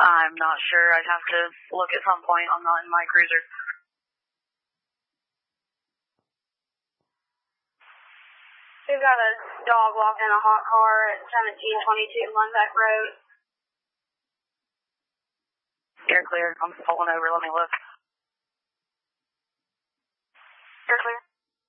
I'm not sure. I'd have to look at some point. I'm not in my cruiser. We've got a dog locked in a hot car at 1722 Lunback Road. You're clear. I'm pulling over. Let me look. You're clear.